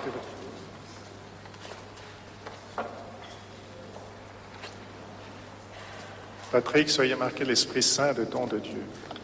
mettez votre... Patrick, soyez marqué l'Esprit Saint, le don de Dieu.